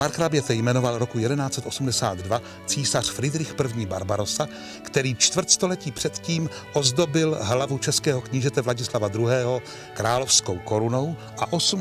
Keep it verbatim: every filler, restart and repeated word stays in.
Markhraběte jmenoval roku jedenáct set osmdesát dva císař Fridrich I. Barbarossa, který čtvrtstoletí předtím ozdobil hlavu českého knížete Vladislava druhého. královskou korunou a osm